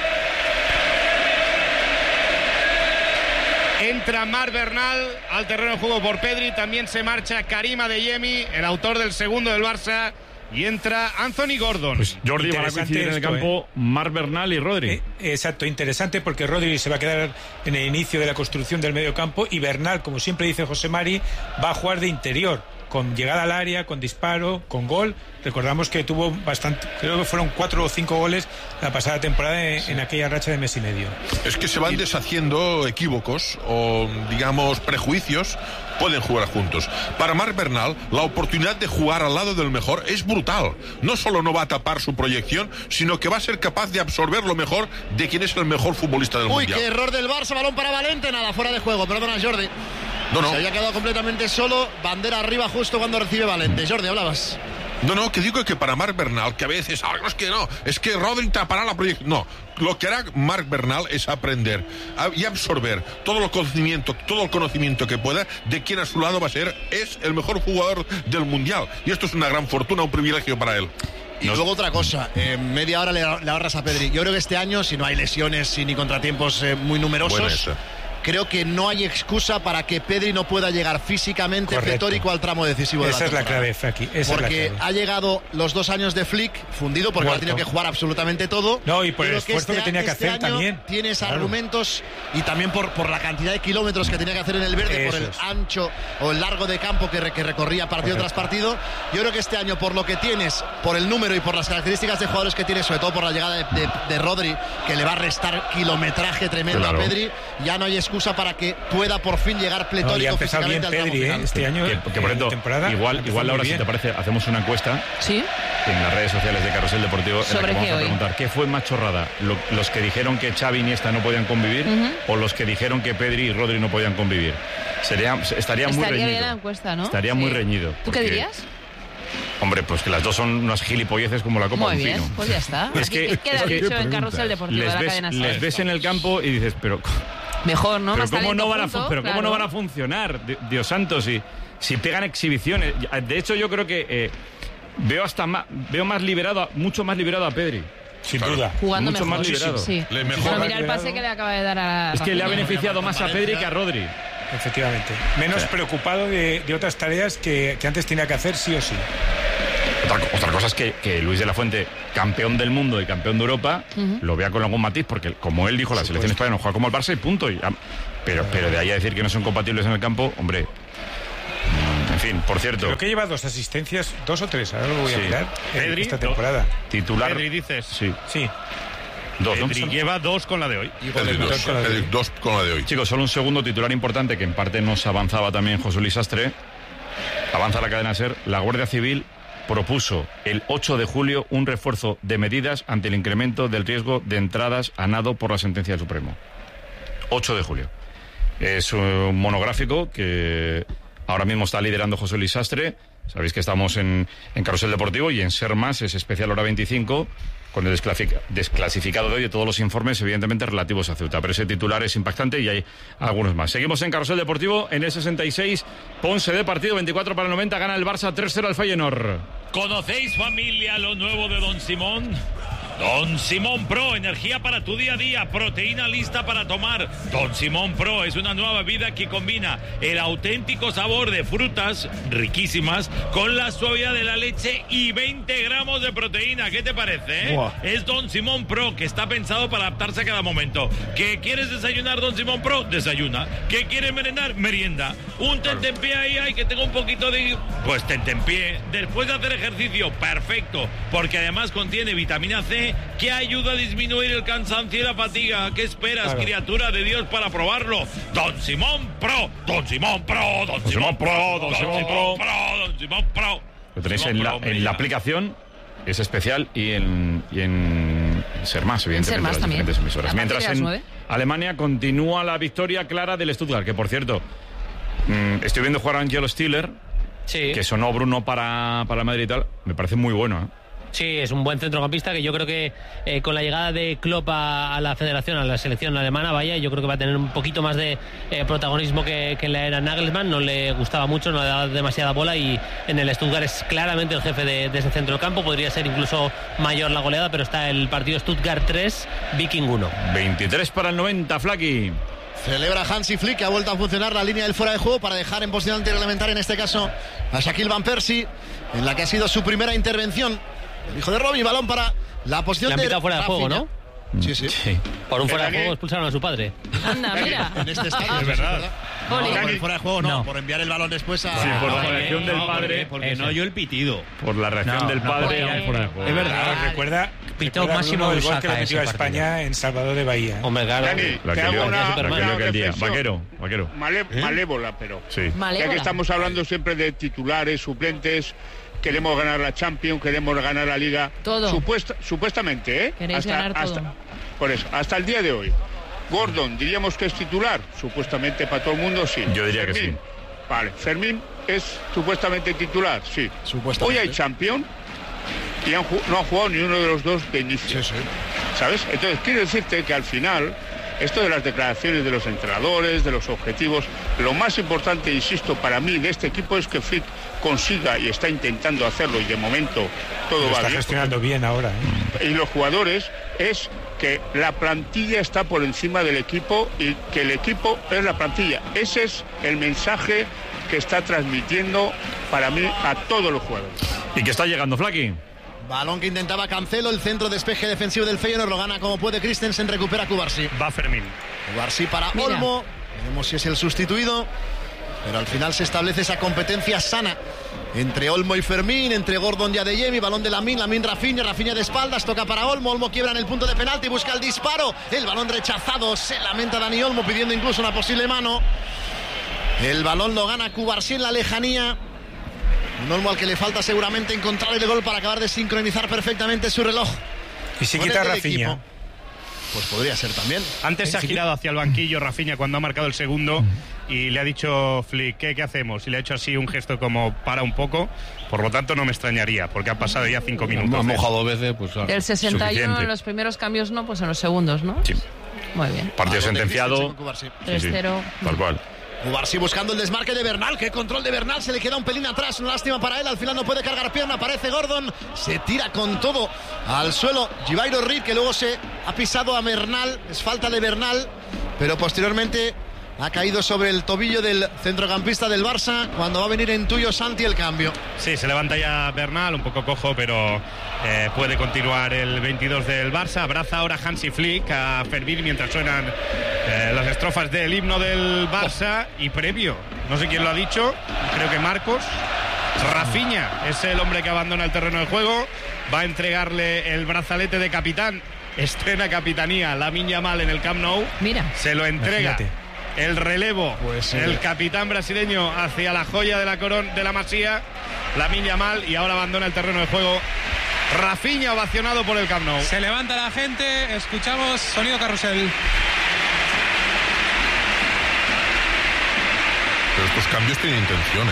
Entra Marc Bernal al terreno de juego por Pedri. También se marcha Karim Adeyemi, el autor del segundo del Barça. Y entra Anthony Gordon. Pues Jordi, van a coincidir en el campo Marc Bernal y Rodri. Exacto, interesante, porque Rodri se va a quedar en el inicio de la construcción del medio campo y Bernal, como siempre dice José Mari, va a jugar de interior, con llegada al área, con disparo, con gol. Recordamos que tuvo bastante, creo que fueron 4 o 5 goles la pasada temporada en aquella racha de mes y medio. Es que se van deshaciendo equívocos o, digamos, prejuicios. Pueden jugar juntos. Para Marc Bernal, la oportunidad de jugar al lado del mejor es brutal. No solo no va a tapar su proyección, sino que va a ser capaz de absorber lo mejor de quien es el mejor futbolista del mundial. Qué error del Barça, balón para Valente, nada, fuera de juego, perdona Jordi. No. Se había quedado completamente solo, bandera arriba justo cuando recibe Valente. Jordi, hablabas. No, que digo que para Marc Bernal, que a veces, es que Rodri tapará la proyección. No, lo que hará Marc Bernal es aprender y absorber todo el conocimiento que pueda de quien a su lado es el mejor jugador del mundial. Y esto es una gran fortuna, un privilegio para él. Y luego otra cosa, media hora le ahorras a Pedri. Yo creo que este año, si no hay lesiones ni contratiempos muy numerosos, creo que no hay excusa para que Pedri no pueda llegar físicamente pletórico al tramo decisivo de la temporada. Esa es la clave, Faki. Porque ha llegado los 2 años de Flick fundido, porque ha tenido que jugar absolutamente todo. No, y por el esfuerzo que tenía que hacer también. Tienes argumentos, y también por la cantidad de kilómetros que tenía que hacer en el verde, por el ancho o el largo de campo que recorría partido tras partido. Yo creo que este año, por lo que tienes, por el número y por las características de jugadores que tienes, sobre todo por la llegada de Rodri, que le va a restar kilometraje tremendo a Pedri, ya no hay excusa para que pueda por fin llegar pletórico físicamente al tramo final. Este año, que por cierto, igual ahora, si te parece, hacemos una encuesta en las redes sociales de Carrusel Deportivo, en la que vamos a preguntar qué fue más chorrada, los que dijeron que Xavi y Iniesta no podían convivir o los que dijeron que Pedri y Rodri no podían convivir. Estaría muy reñido. Bien la encuesta, ¿no? Estaría muy reñido. ¿Tú qué dirías? Hombre, pues que las dos son unas gilipolleces como la copa de un pino. Muy bien, pues ya está. Queda dicho en Carrusel Deportivo de la cadena SER. Les ves en el campo y dices, pero... Mejor, ¿no? Pero ¿cómo no van a funcionar? Dios santo, si pegan exhibiciones. De hecho, yo creo que veo más liberado, mucho más liberado a Pedri. Sin duda. Jugando mucho mejor. Más liberado. Sí. Pero mira el pase que le acaba de dar a... Es que le ha beneficiado más a Pedri que a Rodri. efectivamente. Menos preocupado de otras tareas que antes tenía que hacer sí o sí. Otra cosa es que Luis de la Fuente, campeón del mundo y campeón de Europa, lo vea con algún matiz, porque como él dijo, la selección española no juega como el Barça y punto. Pero de ahí a decir que no son compatibles en el campo, hombre. En fin, por cierto. Creo que lleva 2 asistencias, 2 o 3, ahora lo voy a mirar. Pedri, esta temporada. Titular. Pedri, dices. Sí. 2, Pedri lleva 2 con la de hoy. Pedri 2 con la de hoy. Chicos, solo un segundo titular importante que en parte nos avanzaba también José Luis Sastre. Avanza la cadena SER. La Guardia Civil propuso el 8 de julio un refuerzo de medidas ante el incremento del riesgo de entradas a nado por la sentencia del Supremo. 8 de julio. Es un monográfico que ahora mismo está liderando José Luis Sastre. Sabéis que estamos en Carrusel Deportivo y en Ser Más es especial hora 25 con el desclasificado de hoy de todos los informes, evidentemente relativos a Ceuta. Pero ese titular es impactante y hay algunos más. Seguimos en Carrusel Deportivo en el 66. Ponce de partido, 24 para el 90. Gana el Barça 3-0 al Feyenoord. ¿Conocéis, familia, lo nuevo de Don Simón? Don Simón Pro, energía para tu día a día, proteína lista para tomar. Don Simón Pro es una nueva bebida que combina el auténtico sabor de frutas riquísimas con la suavidad de la leche y 20 gramos de proteína. ¿Qué te parece? Es Don Simón Pro, que está pensado para adaptarse a cada momento. ¿Qué quieres desayunar, Don Simón Pro? Desayuna. ¿Qué quieres merendar? Merienda. Un tentempié ahí, que tengo un poquito de... Pues tentempié. Después de hacer ejercicio, perfecto, porque además contiene vitamina C, que ayuda a disminuir el cansancio y la fatiga. ¿Qué esperas, criatura de Dios, para probarlo? Don Simón Pro, Don Simón Pro, Don Simón Pro, Don Simón Pro, Don Simón Pro. Lo tenéis en la aplicación, es especial, y en Ser Más, evidentemente, las diferentes emisoras. Mientras en Alemania continúa la victoria clara del Stuttgart, que por cierto, estoy viendo jugar a Angelo Stiller, que sonó Bruno para Madrid y tal, me parece muy bueno, ¿eh? Sí, es un buen centrocampista que yo creo que con la llegada de Klopp a la federación, a la selección alemana, yo creo que va a tener un poquito más de protagonismo que en la era Nagelsmann. No le gustaba mucho, no le daba demasiada bola y en el Stuttgart es claramente el jefe de ese centrocampo. Podría ser incluso mayor la goleada, pero está el partido Stuttgart 3, Viking 1. 23 para el 90, Flaky. Celebra Hansi Flick, que ha vuelto a funcionar la línea del fuera de juego para dejar en posición antirreglamentaria, en este caso a Shaquille Van Persie, en la que ha sido su primera intervención. El hijo de Robbie, balón para la posición de... Le han pitado fuera de juego, ¿no? Sí. Por un fuera de juego expulsaron a su padre. Anda, mira. En este estadio, es verdad. No, por el fuera de juego no, por enviar el balón después a... Sí, por la reacción del padre. Porque no oyó el pitido. Por la reacción del padre a un fuera de juego. Es verdad, recuerda máximo el gol que le metió a España en Salvador de Bahía. Hombre, claro. La que hago una día. Vaquero. Malévola, pero... Sí. Ya que estamos hablando siempre de titulares, suplentes... Queremos ganar la Champions, queremos ganar la Liga. Todo. Supuestamente, ¿eh? Queréis ganar todo. Por eso, hasta el día de hoy. Gordon, diríamos que es titular. Supuestamente para todo el mundo, sí. Yo diría Fermín, que sí. Vale, Fermín es supuestamente titular, sí. Supuestamente. Hoy hay Champions y no han jugado ni uno de los dos de inicio. Sí. ¿Sabes? Entonces, quiero decirte que al final... Esto de las declaraciones de los entrenadores, de los objetivos, lo más importante, insisto, para mí de este equipo es que Flick consiga, y está intentando hacerlo, y de momento todo va bien. Está gestionando bien ahora, ¿eh? Y los jugadores, es que la plantilla está por encima del equipo y que el equipo es la plantilla. Ese es el mensaje que está transmitiendo para mí a todos los jugadores. ¿Y que está llegando, Flaky? Balón que intentaba Cancelo, el centro despeje defensivo del Feyenoord, lo gana como puede Christensen, recupera Cubarsí. Va Fermín. Cubarsí para Olmo, veremos si es el sustituido, pero al final se establece esa competencia sana entre Olmo y Fermín, entre Gordon y Adeyemi, balón de Lamine Rafinha de espaldas, toca para Olmo quiebra en el punto de penalti, busca el disparo, el balón rechazado, se lamenta Dani Olmo pidiendo incluso una posible mano. El balón lo gana Cubarsí en la lejanía. Un Olmo al que le falta seguramente encontrar el gol para acabar de sincronizar perfectamente su reloj. Y si quita Rafinha, pues podría ser también. Antes se ha girado hacia el banquillo Rafinha cuando ha marcado el segundo y le ha dicho Flick, ¿qué hacemos? Y le ha hecho así un gesto como para un poco. Por lo tanto no me extrañaría, porque ha pasado ya 5 minutos. Ha mojado veces, pues del 61 suficiente. en los primeros cambios no, pues en los segundos, ¿no? Sí. Muy bien. Partido sentenciado. 3-0. Tal cual. Cubarsí buscando el desmarque de Bernal. Qué control de Bernal, se le queda un pelín atrás, una lástima para él, al final no puede cargar pierna, aparece Gordon, se tira con todo al suelo Givairo Reed, que luego se ha pisado a Bernal, es falta de Bernal, pero posteriormente Ha caído sobre el tobillo del centrocampista del Barça cuando va a venir en tuyo, Santi, el cambio. Sí, se levanta ya Bernal, un poco cojo, pero puede continuar el 22 del Barça. Abraza ahora Hansi Flick a Fermín mientras suenan las estrofas del himno del Barça. Y previo, no sé quién lo ha dicho, creo que Marcos. Rafinha es el hombre que abandona el terreno de juego. Va a entregarle el brazalete de capitán. Estrena capitanía Lamine Yamal en el Camp Nou. Mira. Se lo entrega. Imagínate. El relevo, el capitán brasileño hacia la joya de la corona de la Masía, Lamine Yamal, y ahora abandona el terreno de juego Rafinha, ovacionado por el Camp Nou. Se levanta la gente, escuchamos sonido carrusel. Pero estos cambios tienen intención,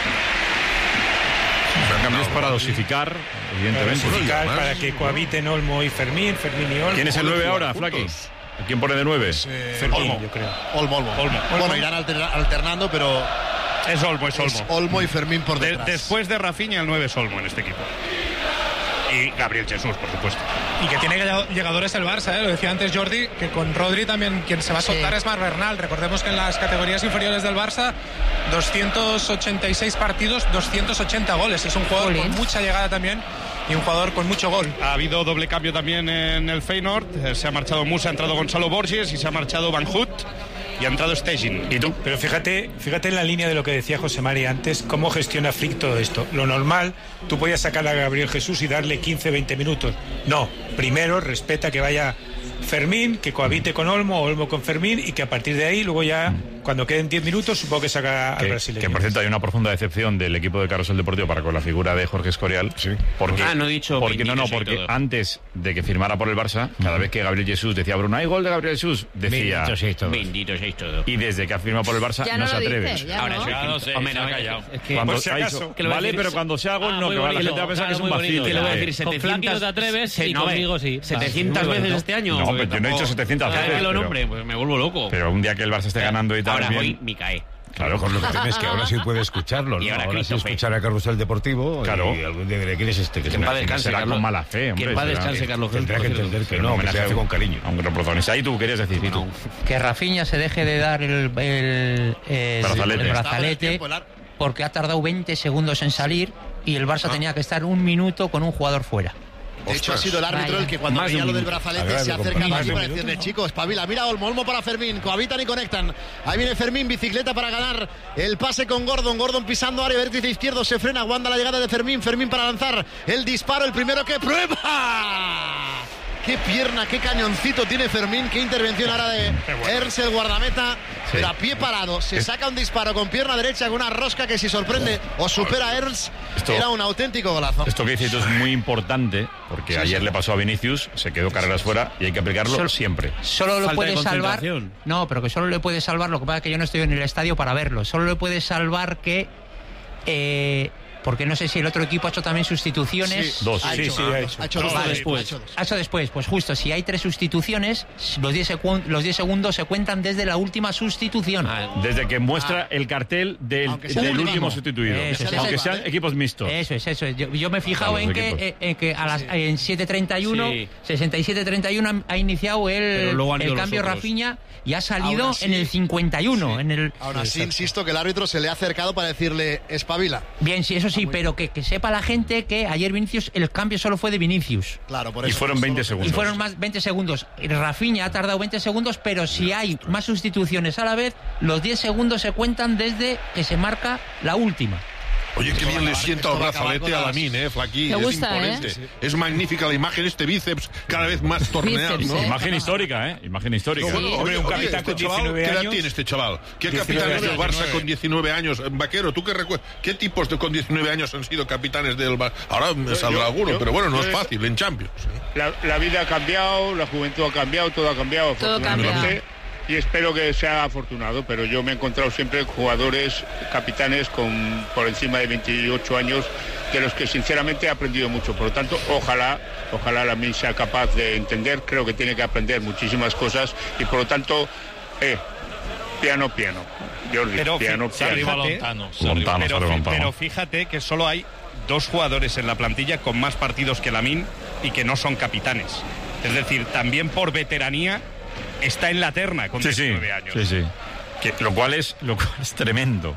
Son cambios para dosificar, evidentemente. Para que cohabiten Olmo y Fermín y Olmo. ¿Quién es el 9 ahora, Flaqui? ¿A quién pone de 9? Fermín, yo creo. Olmo. Bueno, irán alternando, pero es Olmo. Es Olmo y Fermín por detrás. Después de Rafinha, el 9 es Olmo en este equipo. Y Gabriel Jesús, por supuesto. Y que tiene llegadores el Barça, lo decía antes Jordi, que con Rodri también quien se va a soltar es Marc Bernal. Recordemos que en las categorías inferiores del Barça, 286 partidos, 280 goles. Es un jugador con mucha llegada también y un jugador con mucho gol. Ha habido doble cambio también en el Feyenoord. Se ha marchado Musa, ha entrado Gonzalo Borges y se ha marchado Van Hout. Y ha entrado Stegen. ¿Y tú? Pero fíjate en la línea de lo que decía José Mari antes, cómo gestiona Flick todo esto. Lo normal, tú podías sacar a Gabriel Jesús y darle 15-20 minutos. No, primero respeta que vaya Fermín, que cohabite con Olmo con Fermín, y que a partir de ahí, luego ya, cuando queden 10 minutos, supongo que saca al brasileño. Que por cierto hay una profunda decepción del equipo de Carrusel Deportivo para con la figura de Jorge Escorial. Sí. Porque, no he dicho. Porque antes de que firmara por el Barça, cada vez que Gabriel Jesús decía, Bruno, hay gol de Gabriel Jesús, decía. Bendito seis todos. Y desde que ha firmado por el Barça ya no se atreve. Ahora no sé, hombre, se ha callado. Vale, pero cuando sea gol, no, que la gente va a pensar que es un vacío. Que le voy a decir, con Flaqui no te atreves y conmigo sí. 700 veces este año. No, pero yo no he dicho 700 veces. Cada vez que lo nombre, pues me vuelvo loco. Pero un día que el Barça esté ganando y tal. Ahora hoy me cae. Claro, con lo que tienes que ahora sí puede escucharlo, ¿no? Y ahora sí escuchar a Carrusel Deportivo. Claro. Y algún día le quieres que en paz descanse, será con mala fe, hombre. Que en paz descanse, Carlos. Tendrá que entender que no, que se hace con cariño. Aunque lo protagonista. Ahí tú querías decir, ¿y tú? Que Rafinha se deje de dar el brazalete porque ha tardado 20 segundos en salir y el Barça tenía que estar un minuto con un jugador fuera. De hecho, ha sido el árbitro el que cuando veía lo del brazalete se acerca a para decirle, chicos, espabila, mira Olmo para Fermín, cohabitan y conectan. Ahí viene Fermín, bicicleta para ganar el pase con Gordon pisando área, vértice izquierdo, se frena, aguanta la llegada de Fermín para lanzar el disparo, el primero que prueba. Qué pierna, qué cañoncito tiene Fermín, qué intervención ahora de Ernst, el guardameta, pero a pie parado, se saca un disparo con pierna derecha con una rosca que si sorprende o supera a Ernst, era un auténtico golazo. Esto que dices es muy importante, porque ayer le pasó a Vinicius, se quedó carreras fuera y hay que aplicarlo siempre. Solo lo puede salvar, no, pero que solo le puede salvar, lo que pasa es que yo no estoy en el estadio para verlo, solo le puede salvar que... porque no sé si el otro equipo ha hecho también sustituciones. Sí, dos. Ha hecho dos después. Ha hecho después. Pues justo, si hay 3 sustituciones, los 10 segundos se cuentan desde la última sustitución. Desde que muestra el cartel del último sustituido. Aunque sean equipos mixtos. Eso es. Yo me he fijado en que en 7:31, 67:31 ha iniciado el cambio Rafinha y ha salido en el 51. Ahora sí, insisto que el árbitro se le ha acercado para decirle espabila. Bien, sí, eso sí, pero que sepa la gente que ayer Vinicius, el cambio solo fue de Vinicius. Claro, por eso. Y fueron 20 segundos. Y fueron más 20 segundos. Rafinha ha tardado 20 segundos, pero si hay más sustituciones a la vez, los 10 segundos se cuentan desde que se marca la última. Oye, qué bien le sienta el brazalete a Lamine, Flaqui. Es imponente. Es magnífica la imagen, este bíceps cada vez más torneado, ¿no? Imagen histórica, Imagen histórica. Sí. Hombre, un capitán con 19 años. ¿Qué edad tiene este chaval? ¿Qué capitanes del Barça con 19 años? Vaquero, ¿tú qué recuerdas? ¿Qué tipos con 19 años han sido capitanes del Barça? Ahora me saldrá alguno, pero bueno, no es fácil en Champions. La vida ha cambiado, la juventud ha cambiado, todo ha cambiado. Todo cambia. Y espero que sea afortunado, pero yo me he encontrado siempre jugadores, capitanes con por encima de 28 años, de los que sinceramente he aprendido mucho. Por lo tanto, ojalá Lamine sea capaz de entender, creo que tiene que aprender muchísimas cosas y por lo tanto, piano, Jordi, pero piano. Pero fíjate que solo hay 2 jugadores en la plantilla con más partidos que Lamine y que no son capitanes. Es decir, también por veteranía está en la terna con 19 años. Sí. Lo cual es tremendo.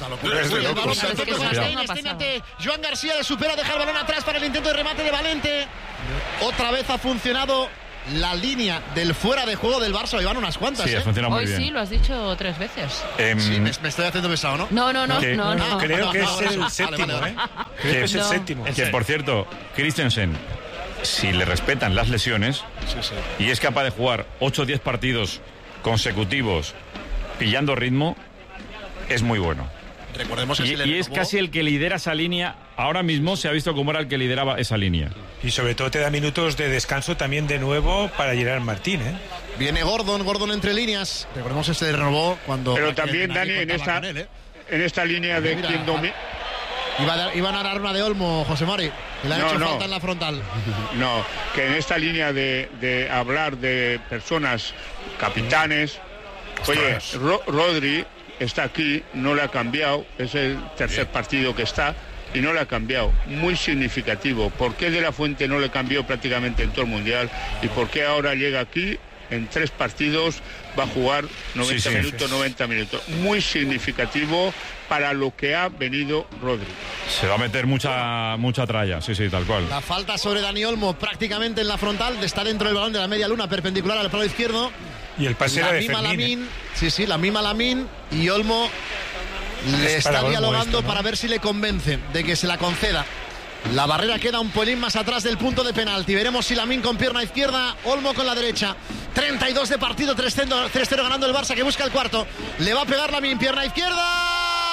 Joan García le supera, deja el balón atrás para el intento de remate de Valente. Otra vez ha funcionado la línea del fuera de juego del Barça. Llevan unas cuantas. Sí, ha funcionado muy Hoy bien. Sí, lo has dicho 3 veces. Sí, me estoy haciendo pesado, ¿no? No. Creo que es el séptimo, vale. Creo que es el séptimo. Que, por cierto, Christensen, si le respetan las lesiones y es capaz de jugar 8 o 10 partidos consecutivos pillando ritmo, es muy bueno. Recordemos que y es casi el que lidera esa línea. Ahora mismo se ha visto como era el que lideraba esa línea. Y sobre todo te da minutos de descanso también de nuevo para Gerard Martín, ¿eh? Viene Gordon entre líneas. Recordemos que se renovó cuando... Pero también, Dani, en esta línea de quien domina... Iban a dar una de Olmo, José Mari. Le han hecho falta en la frontal. No, que en esta línea de hablar de personas, capitanes... Oye, Rodri está aquí, no le ha cambiado, es el tercer partido que está y no le ha cambiado. Muy significativo. ¿Por qué De La Fuente no le cambió prácticamente en todo el Mundial? ¿Y por qué ahora llega aquí? En 3 partidos va a jugar 90 minutos. Muy significativo para lo que ha venido Rodri. Se va a meter mucha tralla, sí, tal cual. La falta sobre Dani Olmo prácticamente en la frontal, está dentro del balón de la media luna, perpendicular al palo izquierdo. Y el pase la de mima Fermín. Lamín, la mima Lamín, y Olmo le está dialogando para ver si le convence de que se la conceda. La barrera queda un pelín más atrás del punto de penalti. Veremos si Lamín con pierna izquierda, Olmo con la derecha. 32 de partido, 3-0 ganando el Barça, que busca el cuarto. Le va a pegar Lamín, pierna izquierda.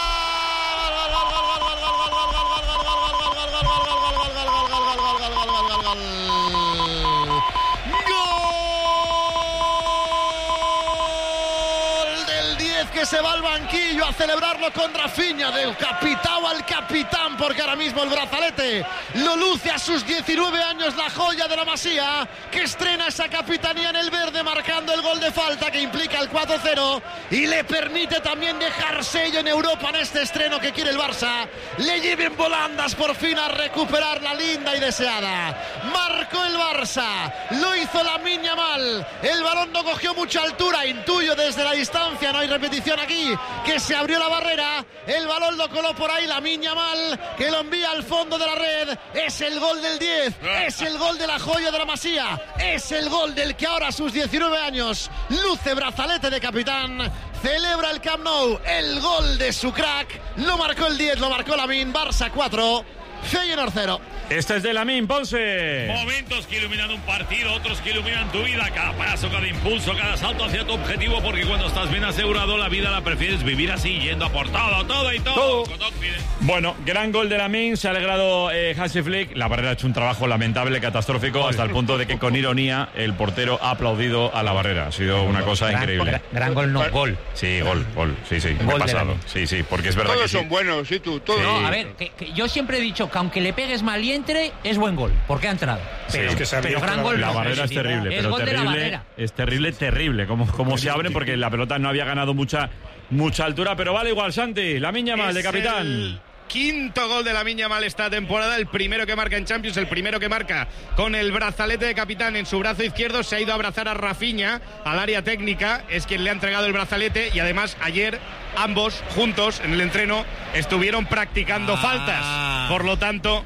Que se va al banquillo a celebrarlo con Rafinha, del capitán al capitán, porque ahora mismo el brazalete lo luce a sus 19 años, la joya de la Masía, que estrena esa capitanía en el verde, marcando el gol de falta que implica el 4-0 y le permite también dejar sello en Europa en este estreno que quiere el Barça. Le lleven volandas por fin a recuperar la linda y deseada. Marcó el Barça, lo hizo Lamine Yamal, el balón no cogió mucha altura, intuyo desde la distancia, no hay repetición aquí, que se abrió la barrera, el balón lo coló por ahí Lamine Yamal, que lo envía al fondo de la red. Es el gol del 10, es el gol de la joya de la Masía, es el gol del que ahora a sus 19 años luce brazalete de capitán, celebra el Camp Nou, el gol de su crack, lo marcó el 10, lo marcó Lamine. Barça 4, Feyenoord 0. Este es de Lamine, Ponce. Momentos que iluminan un partido, otros que iluminan tu vida. Cada paso, cada impulso, cada salto hacia tu objetivo. Porque cuando estás bien asegurado, la vida la prefieres vivir así, yendo a por todo y todo. Bueno, gran gol de Lamine. Se ha alegrado Hansi Flick. La barrera ha hecho un trabajo lamentable, catastrófico, hasta el punto de que con ironía el portero ha aplaudido a la barrera. Ha sido una cosa increíble. Gran gol, no gol. Sí, gol. Sí, me he pasado. Sí, porque es verdad todos que sí. son buenos, sí, tú. Todos. No, a ver, que yo siempre he dicho que aunque le pegues mal y entre, es buen gol, porque ha entrado. Pero, sí, es que pero gran gol. La barrera es terrible, es pero gol terrible. De la barrera. Es terrible, como se abre, porque la pelota no había ganado mucha altura, pero vale igual, Santi. Lamine Yamal de capitán. El quinto gol de Lamine Yamal esta temporada, el primero que marca en Champions, el primero que marca con el brazalete de capitán en su brazo izquierdo. Se ha ido a abrazar a Rafinha al área técnica, es quien le ha entregado el brazalete, y además ayer ambos juntos en el entreno estuvieron practicando faltas. Por lo tanto,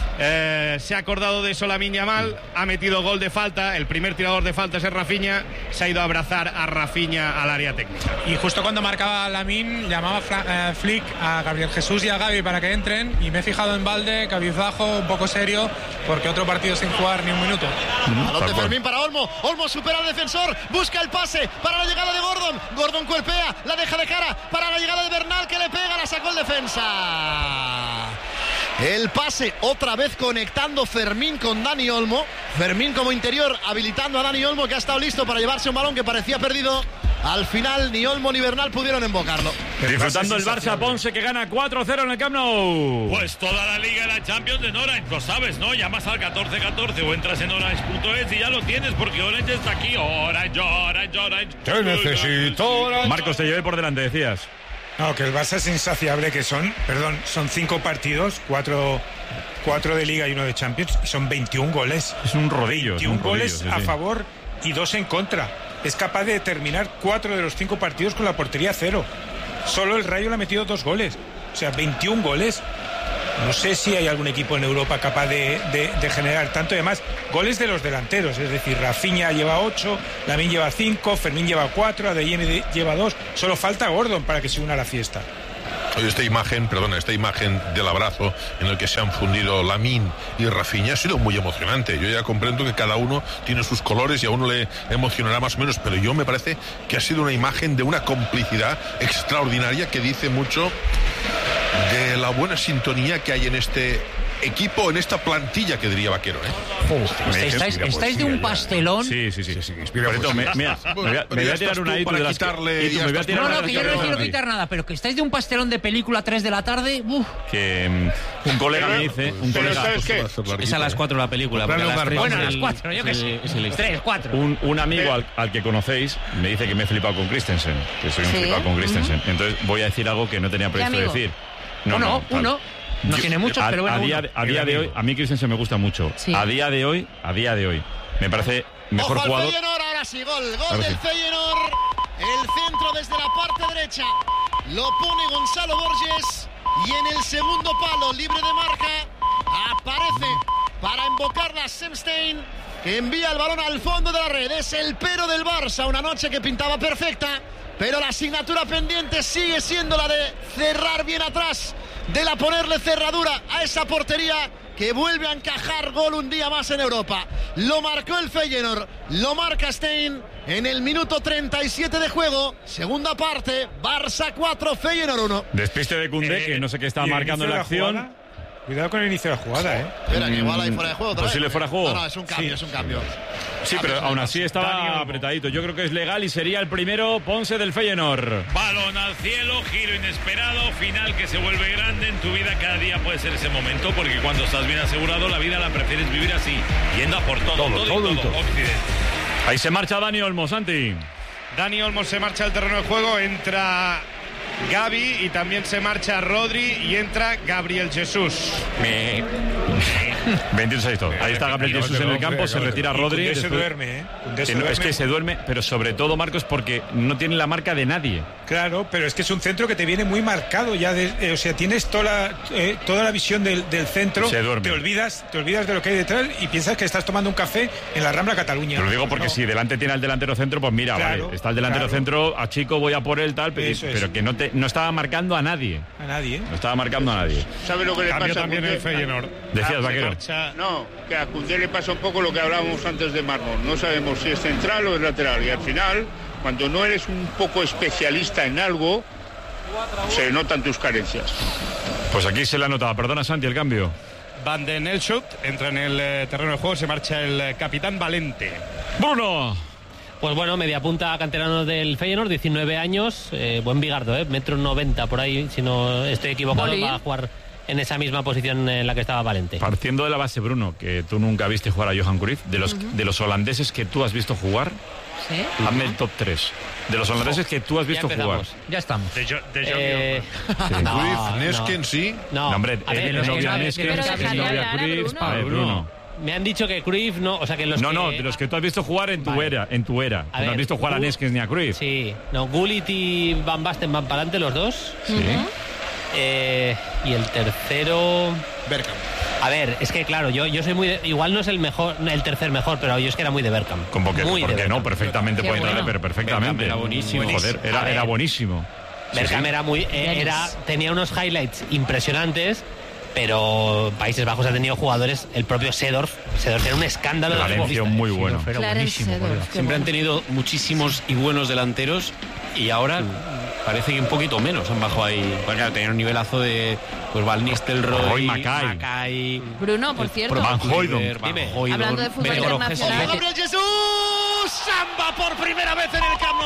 se ha acordado de eso Lamine Yamal, ha metido gol de falta, el primer tirador de faltas es Rafinha, se ha ido a abrazar a Rafinha al área técnica. Y justo cuando marcaba Lamine, llamaba Flick a Gabriel Jesús y a Gavi para que entren, y me he fijado en Valde, cabizbajo, un poco serio, porque otro partido sin jugar ni un minuto. Balón de Fermín para Olmo, Olmo supera al defensor, busca el pase para la llegada de Gordon cuerpea, la deja de cara para la llegada de Bernal, que le pega, la sacó el defensa. El pase otra vez conectando Fermín con Dani Olmo. Fermín como interior habilitando a Dani Olmo, que ha estado listo para llevarse un balón que parecía perdido. Al final ni Olmo ni Bernal pudieron embocarlo. Disfrutando el Barça, Ponce, que gana 4-0 en el Camp Nou. Pues toda la Liga de la Champions en Orange, lo sabes, ¿no? Llamas al 1414 o entras en orange.es y ya lo tienes, porque Orange está aquí. Orange. Te necesito, Orange. Marcos, te llevé por delante, decías. No, que el Barça es insaciable, que son 5 partidos, 4 de Liga y 1 de Champions, y son 21 goles. Es un rodillo. 21 goles sí. a favor y 2 en contra. es capaz de terminar 4 de los 5 partidos con la portería 0. Solo el Rayo le ha metido 2 goles. O sea, 21 goles. No sé si hay algún equipo en Europa capaz de generar tanto. Y además, goles de los delanteros. Es decir, Rafinha lleva 8, Lamine lleva 5, Fermín lleva 4, Adeyemi lleva 2. Solo falta Gordon para que se una a la fiesta. Oye, esta imagen del abrazo en el que se han fundido Lamine y Rafinha ha sido muy emocionante. Yo ya comprendo que cada uno tiene sus colores y a uno le emocionará más o menos, pero yo me parece que ha sido una imagen de una complicidad extraordinaria que dice mucho de la buena sintonía que hay en este equipo, en esta plantilla, que diría Vaquero, estáis de un pastelón. Sí. Me voy a tirar una idea de las quitarle. No, que yo no quiero quitar nada, pero que estáis de un pastelón de película 3 de la tarde. Que un colega me dice, ¿sabes qué? Es a las 4 la película. Bueno, a las 4, yo que sé. 3, 4. Un amigo al que conocéis me dice que me he flipado con Christensen, que soy un flipado con Christensen. Entonces voy a decir algo que no tenía previsto decir. Uno. No tiene muchos, pero bueno. A día de hoy, a mí Christensen me gusta mucho. Sí. A día de hoy, me parece mejor jugador. Feyenoord, ahora sí, gol del Feyenoord. El centro desde la parte derecha lo pone Gonzalo Borges y en el segundo palo, libre de marca, aparece para invocarla Semstein, que envía el balón al fondo de la red. Es el pero del Barça, una noche que pintaba perfecta, pero la asignatura pendiente sigue siendo la de cerrar bien atrás, de la ponerle cerradura a esa portería que vuelve a encajar gol un día más en Europa. Lo marcó el Feyenoord, lo marca Stein en el minuto 37 de juego. Segunda parte, Barça 4, Feyenoord 1. Despiste de Koundé, que no sé qué estaba marcando en la acción. Cuidado con el inicio de la jugada, Espera, que igual hay fuera de juego. ¿Posible fuera de juego? No, es un cambio, Sí, pero aún así estaba apretadito. Yo creo que es legal y sería el primero Ponce del Feyenoord. Balón al cielo, giro inesperado, final que se vuelve grande en tu vida. Cada día puede ser ese momento, porque cuando estás bien asegurado, la vida la prefieres vivir así, yendo a por todo. Occidente. Ahí se marcha Dani Olmo, Santi. Dani Olmo se marcha al terreno de juego, entra Gavi y también se marcha Rodri y entra Gabriel Jesús. 26 todo. Ahí está Gabriel Jesús en el campo, se retira Rodri. Se duerme, Es que se duerme, pero sobre todo, Marcos, porque no tiene la marca de nadie. Claro, pero es que es un centro que te viene muy marcado ya. O sea, tienes toda la visión del centro. Se duerme. Te olvidas de lo que hay detrás y piensas que estás tomando un café en la Rambla Cataluña. Te lo digo porque si delante tiene al delantero centro, pues mira, claro, vale, está el delantero centro, a Chico voy a por él, tal, pero que no estaba marcando a nadie. No estaba marcando a nadie. ¿Sabe lo que le pasa también el Feyenoord? Decías, Vaquero. No, que a Koundé le pasa un poco lo que hablábamos antes de Mármol. No sabemos si es central o es lateral. Y al final, cuando no eres un poco especialista en algo, se notan tus carencias. Pues aquí se le ha notado. Perdona, Santi, el cambio. Van den Elschut entra en el terreno de juego, se marcha el capitán Valente. ¡Bruno! Pues bueno, media punta canterano del Feyenoord, 19 años, buen bigardo, 1,90 m por ahí, si no estoy equivocado, va a jugar en esa misma posición en la que estaba Valente. Partiendo de la base, Bruno, que tú nunca viste jugar a Johan Cruyff, de los holandeses que tú has visto jugar, ¿sí? Hazme el top 3. De los holandeses que tú has visto jugar. Ya estamos. Cruyff, Nesken, sí. No, hombre, novia Nesken, novia Cruyff, Bruno. Me han dicho que Cruyff no, o sea que los de los que tú has visto jugar en tu era, no has visto jugar a Neskens ni a Cruyff. Sí, Gullit y Van Basten van para adelante los dos. Sí. Y el tercero, Bergkamp. A ver, es que claro, yo soy muy igual no es el tercer mejor, pero yo es que era muy de Bergkamp. ¿Cómo que? ¿Por qué no? Perfectamente puede entrar, pero perfectamente. Era buenísimo. Joder, era buenísimo. Bergkamp tenía unos highlights impresionantes. Pero Países Bajos ha tenido jugadores, el propio Seedorf era un escándalo de Valencia, muy bueno. Siempre han tenido muchísimos y buenos delanteros y ahora parece que un poquito menos han bajado ahí. Pues claro, tenían un nivelazo de Van Nistelrooy, Mackay. Bruno, por cierto. Van Hooijdonk. Hablando de fútbol internacional. Gabriel Jesús, samba por primera vez en el Camp Nou.